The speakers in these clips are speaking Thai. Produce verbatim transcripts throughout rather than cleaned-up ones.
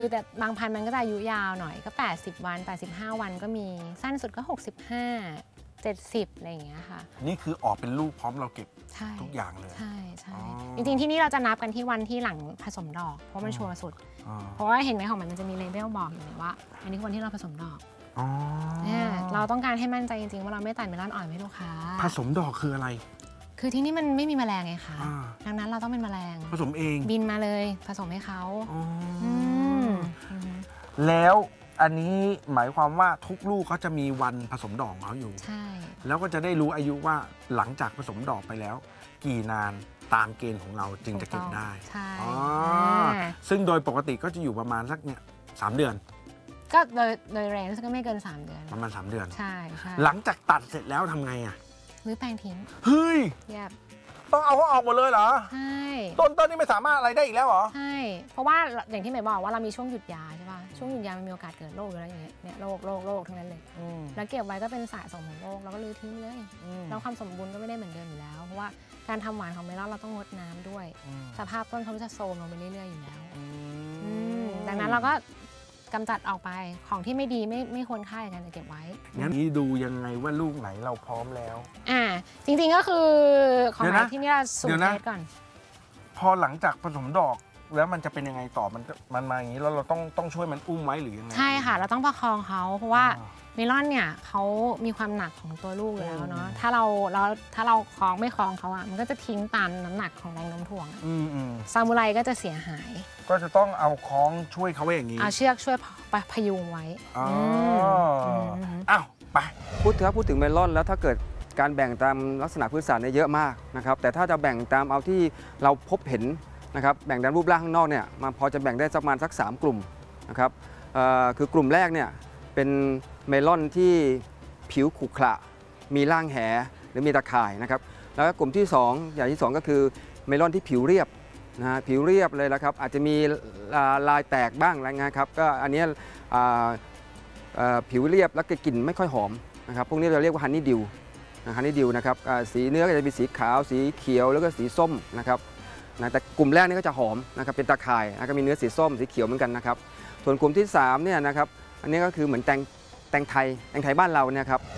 คือแต่บางพันธุ์มันก็จะอายุยาวหน่อยก็แปดสิบวันแปดสิบห้าวันก็มีสั้นสุดก็หกสิบห้า เจ็ดสิบอะไรอย่างเงี้ยค่ะนี่คือออกเป็นลูกพร้อมเราเก็บทุกอย่างเลยใช่ใช่จริงๆที่นี่เราจะนับกันที่วันที่หลังผสมดอกเพราะมันชัวร์สุดเพราะว่าเห็นไหมของมันมันจะมีเลเบลบอกอยู่เลยว่าอันนี้คือวันที่เราผสมดอกเนี่ยเราต้องการให้มั่นใจจริงๆว่าเราไม่ตัดเมลอนอ่อนให้ลูกค้าผสมดอกคืออะไรคือที่นี่มันไม่มีแมลงไงคะดังนั้นเราต้องเป็นแมลงผสมเองบินมาเลยผสมให้เขาแล้วอันนี้หมายความว่าทุกลูกเขาจะมีวันผสมดอกเขาอยู่ใช่แล้วก็จะได้รู้อายุว่าหลังจากผสมดอกไปแล้วกี่นานตามเกณฑ์ของเราจึงจะเก็บได้ใช่ซึ่งโดยปกติก็จะอยู่ประมาณสักเนี่ยสามเดือนก็โดยโดยเรนจ์ก็ไม่เกินสามเดือนประมาณสามเดือนใช่ใช่หลังจากตัดเสร็จแล้วทำไงอ่ะรื้อแปลงทิ้งเฮ้ยต้องเอาเขาออกหมดเลยเหรอใช่ต้นต้นนี่ไม่สามารถอะไรได้อีกแล้วเหรอใช่เพราะว่าอย่างที่หมายบอกว่าเรามีช่วงหยุดยาใช่ป่ะช่วงหยุดยามันมีโอกาสเกิดโรคอะไรอย่างเงี้ยเนี่ยโรคโรคโรคทั้งนั้นเลยแล้วเก็บไว้ก็เป็นสะสมของโรคแล้วก็รื้อทิ้งเลยแล้วความสมบูรณ์ก็ไม่ได้เหมือนเดิมอยู่แล้วเพราะว่าการทำหวานของเมลอนเราต้องงดน้ำด้วยสภาพต้นเขาจะโทรมลงไปเรื่อยๆอยู่แล้วดังนั้นเราก็กำจัดออกไปของที่ไม่ดีไม่ไม่ควรค่ากันจะเก็บไว้งั้นนี้ดูยังไงว่าลูกไหนเราพร้อมแล้วอ่าจริงๆก็คือของไหนที่นี่เราสูตรเทสก่อนพอหลังจากผสมดอกแล้วมันจะเป็นยังไงต่อมันมันมาอย่างนี้แล้วเราต้องต้องช่วยมันอุ้มไว้หรือยังไงใช่ค่ะเราต้องประคองเขาเพราะว่าเมลอนเนี่ยเขามีความหนักของตัวลูกอยู่แล้วเนาะถ้าเราเราถ้าเราคล้องไม่คล้องเขาอ่ะมันก็จะทิ้งตามน้ำหนักของแรงโน้มถ่วงซามูไรก็จะเสียหายก็จะต้องเอาคล้องช่วยเขาไว้อย่างนี้เอาเชือกช่วยพยุงไว้อ๋ออ้าวไปพูดถึงพูดถึงเมลอนแล้วถ้าเกิดการแบ่งตามลักษณะพื้นฐานเนี่ยเยอะมากนะครับแต่ถ้าจะแบ่งตามเอาที่เราพบเห็นนะครับแบ่งตามรูปร่างข้างนอกเนี่ยมาพอจะแบ่งได้ประมาณสักสามกลุ่มนะครับคือกลุ่มแรกเนี่ยเป็นเมลอนที่ผิวขรุขระมีร่างแหหรือมีตะข่ายนะครับแล้วก็กลุ่มที่สองอย่างที่สองก็คือเมลอนที่ผิวเรียบนะฮะผิวเรียบเลยนะครับอาจจะมีลายแตกบ้างอะไรเงี้ยครับก็อันนี้ผิวเรียบแล้วก็กลิ่นไม่ค่อยหอมนะครับพวกนี้เราเรียกว่าฮันนี่ดิวฮันนี่ดิวนะครับสีเนื้อก็จะเป็นสีขาวสีเขียวแล้วก็สีส้มนะครับนะแต่กลุ่มแรกนี่ก็จะหอมนะครับเป็นตะข่ายแล้วก็มีเนื้อสีส้มสีเขียวเหมือนกันนะครับส่วนกลุ่มที่สามเนี่ยนะครับอันนี้ก็คือเหมือนแตงแตงไทยแตงไทยบ้านเราเนี่ยครับ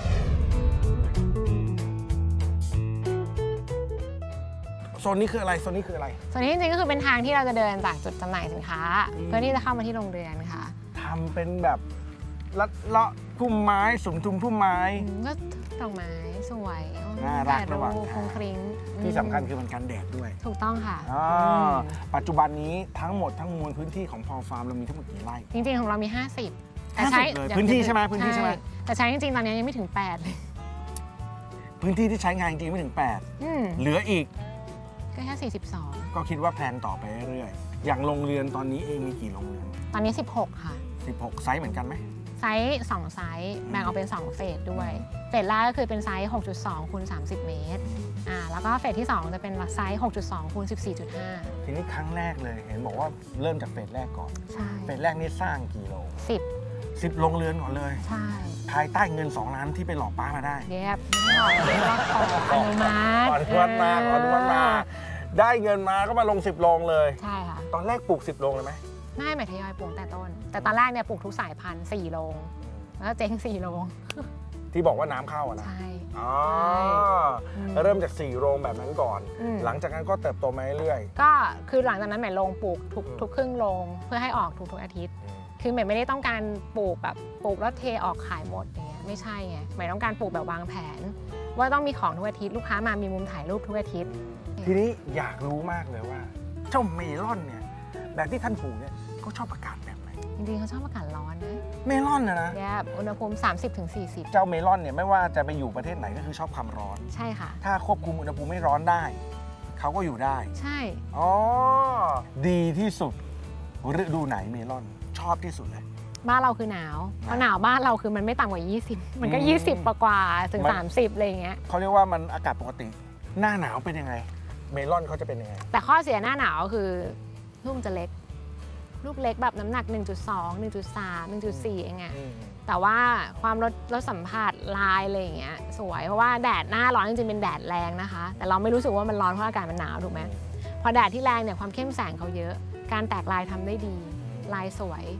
โซนนี้คืออะไรโซนนี้คืออะไรโซนนี้จริงๆก็คือเป็นทางที่เราจะเดินจากจุดจำหน่ายสินค้าเพื่อที่จะเข้ามาที่โรงเรือนค่ะทำเป็นแบบลัดเลาะพุ่มไม้สุมทุมพุ่มไม้ก็ดอกไม้สวยน่ารักระหว่างทางคริ้งที่สำคัญคือมันกันแดดด้วยถูกต้องค่ะปัจจุบันนี้ทั้งหมดทั้งมวลพื้นที่ของพอฟาร์มเรามีทั้งหมดกี่ไร่จริงๆของเรามีห้าสิบแต่ใช้พื้นที่ใช่ไหมพื้นที่ใช่ไหมแต่ใช้จริงๆตอนนี้ยังไม่ถึงแปดเลยพื้นที่ที่ใช้งานจริงไม่ถึงแปดเหลืออีกก็แค่สี่สิบสองก็คิดว่าแพลนต่อไปเรื่อยๆอย่างโรงเรือนตอนนี้เองมีกี่โรงเรือนตอนนี้สิบหกค่ะสิบหกไซส์เหมือนกันไหมไซส์สองไซส์แบ่งออกเป็นสองเฟสด้วยเฟสแรกก็คือเป็นไซส์ หกจุดสอง คูณ สามสิบ เมตรอ่าแล้วก็เฟสที่สองจะเป็นไซส์ หกจุดสอง คูณ สิบสี่จุดห้าทีนี้ครั้งแรกเลยเห็นบอกว่าเริ่มจากเฟสแรกก่อนใช่เฟสแรกนี่สร้างกี่โรงสิบสิบโรงเรือนก่อนเลยใช่ภายใต้เงินสองล้านที่ไปหลอกป้ามาได้เย็บไม่หลอกไม่หลอกขออนุมัติขออนุมัติมาขออนุมัติมาได้เงินมาก็มาลงสิบโรงเลยใช่ค่ะตอนแรกปลูกสิบโรงเลยไหมไม่หมายทยอยปลูกแต่ต้นแต่ตอนแรกเนี่ยปลูกทุกสายพันธุ์สี่โรงแล้วเจ๊งสี่โรงที่บอกว่าน้ำเข้าอะนะใช่อ๋อเริ่มจากสี่โรงแบบนั้นก่อนหลังจากนั้นก็เติบโตมาเรื่อยๆก็คือหลังจากนั้นหมายลงปลูกทุกทุกครึ่งโรงเพื่อให้ออกทุกทุกอาทิตย์คือหมายไม่ได้ต้องการปลูกแบบปลูกแล้วเทออกขายหมดอย่างเงี้ยไม่ใช่ไงหมายต้องการปลูกแบบวางแผนว่าต้องมีของทุกอาทิตย์ลูกค้ามามีมุมถ่ายรูปทุกอาทิตย์ทีนี้อยากรู้มากเลยว่าเจ้าเมลอนเนี่ยแบบที่ท่านปลูกเนี่ยเขาชอบอากาศแบบไหนจริงๆเขาชอบอากาศร้อนนะเมลอนนะนะแย่อุณหภูมิ สามสิบถึงสี่สิบเจ้าเมลอนเนี่ยไม่ว่าจะไปอยู่ประเทศไหนก็คือชอบความร้อนใช่ค่ะถ้าควบคุมอุณหภูมิไม่ร้อนได้เขาก็อยู่ได้ใช่อ๋อดีที่สุดฤดูไหนเมลอนชอบที่สุดเลยบ้านเราคือหนาวเพราะหนาวบ้านเราคือมันไม่ต่ำกว่ายี่สิบมันก็ยี่สิบกว่าถึงสามสิบอะไรอย่างเงี้ยเขาเรียกว่ามันอากาศปกติหน้าหนาวเป็นยังไงเมลอนเขาจะเป็นยังไงแต่ข้อเสียหน้าหนาวคือลูกจะเล็กลูกเล็กแบบน้ำหนัก หนึ่งจุดสอง หนึ่งจุดสาม หนึ่งจุดสี่ เองไงแต่ว่าความรสรสสัมผัสลายอะไรอย่างเงี้ยสวยเพราะว่าแดดหน้าร้อนจริงๆเป็นแดดแรงนะคะแต่เราไม่รู้สึกว่ามันร้อนเพราะอากาศมันหนาวถูกไหมพอแดดที่แรงเนี่ยความเข้มแสงเขาเยอะการแตกลายทำได้ดีลายสวย